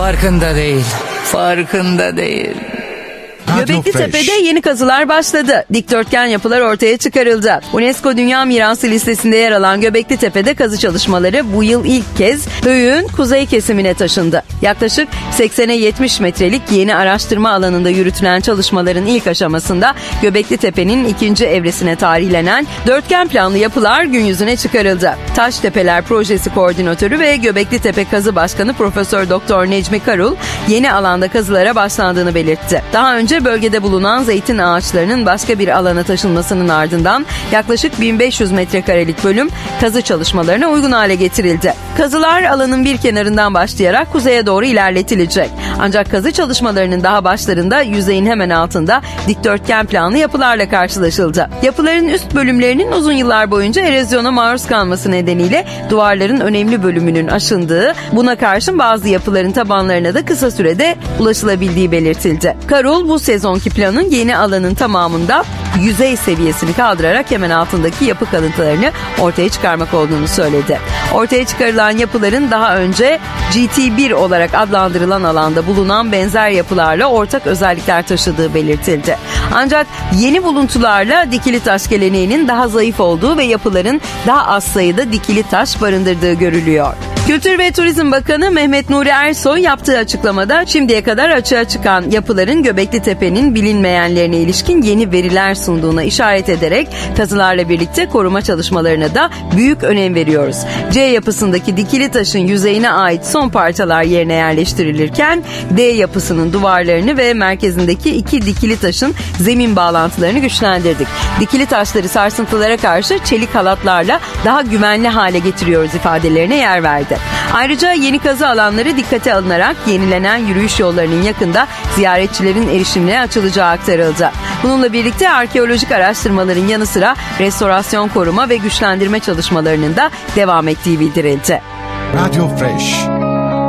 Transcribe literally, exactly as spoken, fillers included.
Farkında değil. Farkında değil. Göbekli Tepe'de yeni kazılar başladı. Dikdörtgen yapılar ortaya çıkarıldı. UNESCO Dünya Mirası listesinde yer alan Göbekli Tepe'de kazı çalışmaları bu yıl ilk kez Höyük'ün kuzey kesimine taşındı. Yaklaşık seksene yetmiş metrelik yeni araştırma alanında yürütülen çalışmaların ilk aşamasında Göbekli Tepe'nin ikinci evresine tarihlenen dörtgen planlı yapılar gün yüzüne çıkarıldı. Taştepeler Projesi Koordinatörü ve Göbekli Tepe Kazı Başkanı Profesör Doktor Necmi Karul yeni alanda kazılara başlandığını belirtti. Daha önce bölgede bulunan zeytin ağaçlarının başka bir alana taşınmasının ardından yaklaşık bin beş yüz metrekarelik bölüm kazı çalışmalarına uygun hale getirildi. Kazılar alanın bir kenarından başlayarak kuzeye doğru ilerletilecek. Ancak kazı çalışmalarının daha başlarında yüzeyin hemen altında dikdörtgen planlı yapılarla karşılaşıldı. Yapıların üst bölümlerinin uzun yıllar boyunca erozyona maruz kalması nedeniyle duvarların önemli bölümünün aşındığı, buna karşın bazı yapıların tabanlarına da kısa sürede ulaşılabildiği belirtildi. Karol bu sezonki planın yeni alanın tamamında yüzey seviyesini kaldırarak hemen altındaki yapı kalıntılarını ortaya çıkarmak olduğunu söyledi. Ortaya çıkarılan yapıların daha önce G T bir olarak adlandırılan alanda bulunan benzer yapılarla ortak özellikler taşıdığı belirtildi. Ancak yeni buluntularla dikili taş geleneğinin daha zayıf olduğu ve yapıların daha az sayıda dikili taş barındırdığı görülüyor. Kültür ve Turizm Bakanı Mehmet Nuri Ersoy yaptığı açıklamada şimdiye kadar açığa çıkan yapıların Göbekli Tepe'nin bilinmeyenlerine ilişkin yeni veriler sunduğuna işaret ederek kazılarla birlikte koruma çalışmalarına da büyük önem veriyoruz. C yapısındaki dikili taşın yüzeyine ait son parçalar yerine yerleştirilirken D yapısının duvarlarını ve merkezindeki iki dikili taşın zemin bağlantılarını güçlendirdik. Dikili taşları sarsıntılara karşı çelik halatlarla daha güvenli hale getiriyoruz ifadelerine yer verdi. Ayrıca yeni kazı alanları dikkate alınarak yenilenen yürüyüş yollarının yakında ziyaretçilerin erişimine açılacağı aktarıldı. Bununla birlikte arkeolojik araştırmaların yanı sıra restorasyon, koruma ve güçlendirme çalışmalarının da devam ettiği bildirildi. Radio Fresh.